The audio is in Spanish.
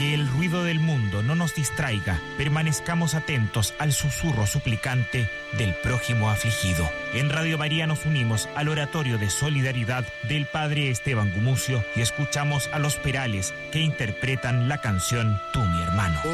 que el ruido del mundo no nos distraiga, permanezcamos atentos al susurro suplicante del prójimo afligido. En Radio María nos unimos al oratorio de solidaridad del Padre Esteban Gumucio y escuchamos a los Perales que interpretan la canción Tú, mi hermano.